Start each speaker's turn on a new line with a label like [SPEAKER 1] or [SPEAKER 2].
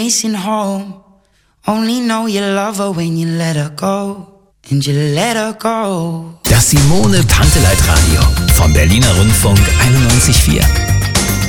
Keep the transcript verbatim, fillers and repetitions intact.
[SPEAKER 1] Racing home, only know you love her when you let her go, and you let her go.
[SPEAKER 2] Das Simone Panteleit Radio vom Berliner Rundfunk einundneunzig Komma vier.